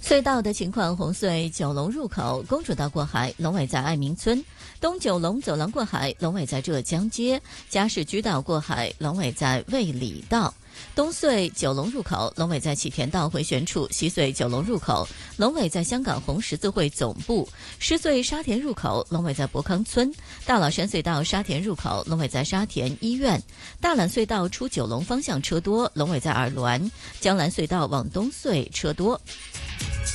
隧道的情况：红隧九龙入口公主道过海，龙尾在爱民村；东九龙走廊过海，龙尾在浙江街；嘉士居道过海，龙尾在卫理道。东隧九龙入口，龙尾在启田道回旋处；西隧九龙入口，龙尾在香港红十字会总部；狮隧沙田入口，龙尾在博康村；大老山隧道沙田入口，龙尾在沙田医院；大榄隧道出九龙方向车多，龙尾在尔峦；江兰隧道往东隧车多。